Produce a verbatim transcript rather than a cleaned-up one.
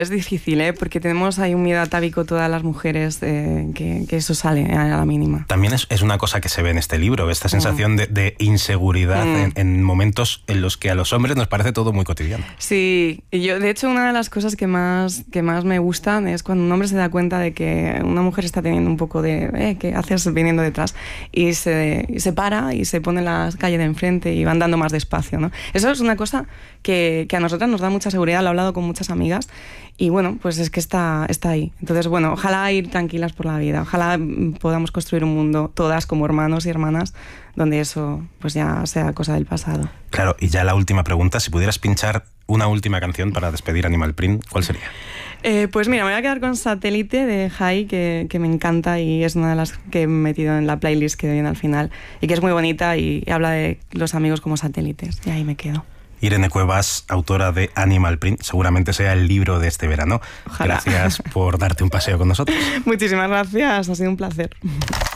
Es difícil, ¿eh? Porque tenemos ahí un miedo atávico todas las mujeres eh, que, que eso sale a la mínima. También es, es una cosa que se ve en este libro, esta sensación mm. de, de inseguridad mm. en, en momentos en los que a los hombres nos parece todo muy cotidiano. Sí, y yo de hecho una de las cosas que más, que más me gustan es cuando un hombre se da cuenta de que una mujer está teniendo un poco de eh, ¿qué haces viniendo detrás? Y se, y se para y se pone en la calle de enfrente y va andando más despacio, ¿no? Eso es una cosa que, que a nosotras nos da mucha seguridad, lo he hablado con muchas amigas. Y bueno, pues es que está, está ahí. Entonces, bueno, ojalá ir tranquilas por la vida. Ojalá podamos construir un mundo, todas como hermanos y hermanas, donde eso pues ya sea cosa del pasado. Claro, y ya la última pregunta. Si pudieras pinchar una última canción para despedir Animal Print, ¿cuál sería? Eh, pues mira, me voy a quedar con Satélite de Jai, que, que me encanta y es una de las que he metido en la playlist que viene al final. Y que es muy bonita y, y habla de los amigos como satélites. Y ahí me quedo. Irene Cuevas, autora de Animal Print, seguramente sea el libro de este verano. Ojalá. Gracias por darte un paseo con nosotros. Muchísimas gracias, ha sido un placer.